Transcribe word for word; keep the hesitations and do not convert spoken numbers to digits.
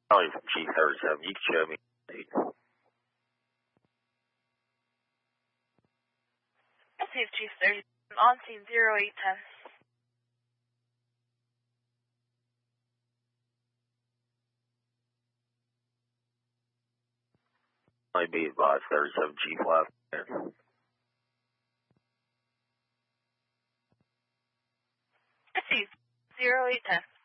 Only from G thirty-seven. You can show me. S C G thirty-seven, on scene zero eight ten. Only be advised, thirty-seven G five. S C zero eight ten.